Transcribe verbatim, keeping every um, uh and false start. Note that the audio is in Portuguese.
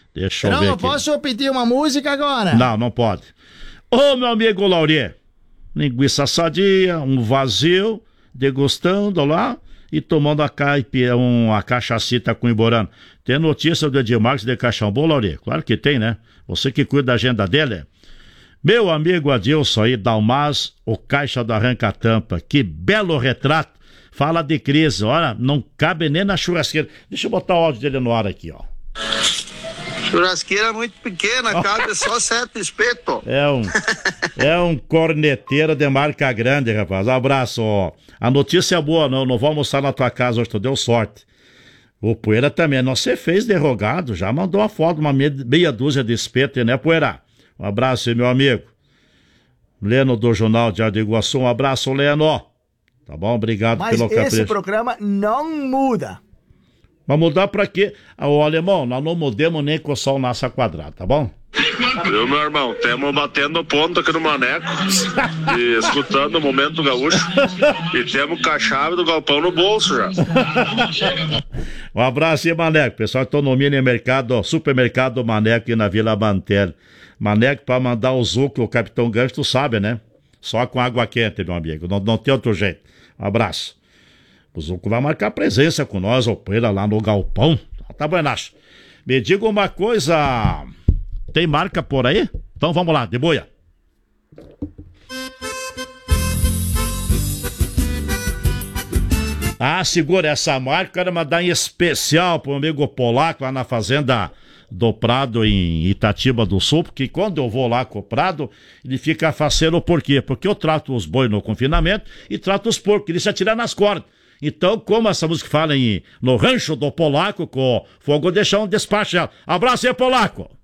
Deixa eu não, ver não aqui. posso pedir uma música agora? Não, não pode. Ô, meu amigo Laurier, linguiça sadia, um vazio, degustando lá e tomando a, caipi, um, a cachacita com Imborano. Tem notícia do Edmarques de Caxambu, Laurier? Claro que tem, né? Você que cuida da agenda dele. Meu amigo Adilson aí, Dalmas, o caixa do Arranca-Tampa. Que belo retrato. Fala de crise, olha, não cabe nem na churrasqueira. Deixa eu botar o áudio dele no ar aqui, ó. Churrasqueira muito pequena, cabe só sete espetos. É um, é um corneteiro de marca grande, rapaz. Um abraço, ó. A notícia é boa, não, não vou almoçar na tua casa hoje, tu deu sorte. O Poeira também, não, você fez derrogado, já mandou uma foto, uma meia, meia dúzia de espetos, né, Poeira? Um abraço aí, meu amigo. Leno do Jornal de Iguaçu, um abraço, Leno. Tá bom? Obrigado Mas pelo capricho. Mas esse programa não muda. Vai mudar pra quê? Ô, alemão, nós não mudemos nem com o sol nasce quadrado, tá bom? Viu, meu irmão? Temos batendo ponto aqui no Maneco e escutando o Momento Gaúcho e temos com a chave do galpão no bolso já. Um abraço aí, Maneco. Pessoal que estão no mini mercado, supermercado Maneco aqui na Vila Mantel. Maneco pra mandar o Zuco, o Capitão Gancho, tu sabe, né? Só com água quente, meu amigo. Não, não tem outro jeito. Um abraço. O Zuco vai marcar presença com nós, o Poeira, lá no galpão. Tá buenacho. Me diga uma coisa... Tem marca por aí? Então vamos lá, de boia. Ah, segura essa marca, quero mandar em especial pro amigo Polaco lá na fazenda do Prado em Itatiba do Sul, porque quando eu vou lá com o Prado, ele fica faceiro, por quê? Porque eu trato os bois no confinamento e trato os porcos, ele se atira nas cordas. Então, como essa música fala em, no rancho do Polaco, com fogo deixar um despacho. Abraço aí, Polaco!